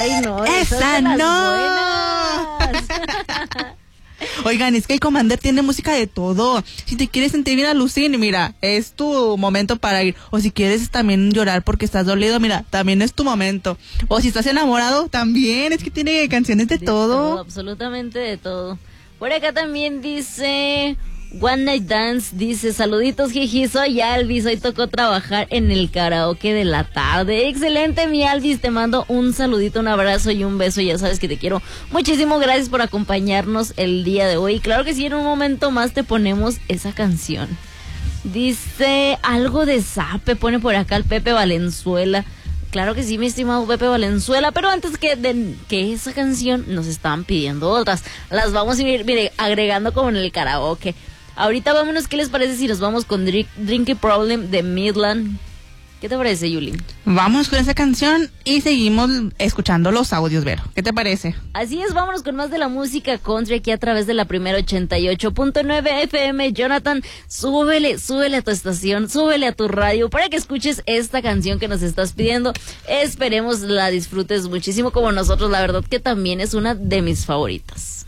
Ay, no. ¡Esa no! Oigan, es que el Commander tiene música de todo. Si te quieres sentir bien, alucin, mira, es tu momento para ir. O si quieres también llorar porque estás dolido, mira, también es tu momento. O si estás enamorado, también, es que tiene canciones de todo. Absolutamente de todo. Por acá también dice One Night Dance, dice, saluditos, jiji, soy Alvis, hoy tocó trabajar en el karaoke de la tarde. Excelente, mi Alvis, te mando un saludito, un abrazo y un beso, ya sabes que te quiero muchísimo, gracias por acompañarnos el día de hoy. Claro que sí, en un momento más te ponemos esa canción. Dice, algo de Zape, pone por acá el Pepe Valenzuela. Claro que sí, mi estimado Pepe Valenzuela, pero antes que esa canción nos estaban pidiendo otras. Las vamos a ir, mire, agregando como en el karaoke. Ahorita vámonos, ¿qué les parece si nos vamos con Drinking Problem de Midland? ¿Qué te parece, Yuli? Vamos con esa canción y seguimos escuchando los audios, Vero. ¿Qué te parece? Así es, vámonos con más de la música country aquí a través de la primera 88.9 FM. Jonathan, súbele a tu estación, súbele a tu radio para que escuches esta canción que nos estás pidiendo. Esperemos la disfrutes muchísimo como nosotros, la verdad que también es una de mis favoritas.